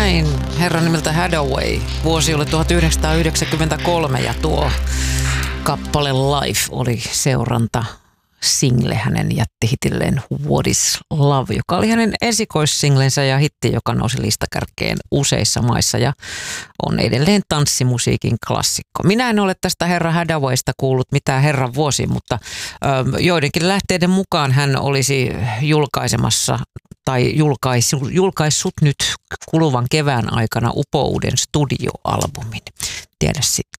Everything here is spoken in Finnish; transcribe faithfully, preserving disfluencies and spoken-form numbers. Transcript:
näin. Herran nimeltä Hathaway. Vuosi oli tuhatyhdeksänsataayhdeksänkymmentäkolme ja tuo kappale Life oli seuranta single hänen jättihitilleen What is Love, joka oli hänen esikoissinglensä ja hitti, joka nousi listakärkeen useissa maissa ja on edelleen tanssimusiikin klassikko. Minä en ole tästä herra Hathawaysta kuullut mitään herran vuosi, mutta ö, joidenkin lähteiden mukaan hän olisi julkaisemassa tai julkaissut, julkaissut nyt kuluvan kevään aikana upouden studioalbumin. Tiedä sitten.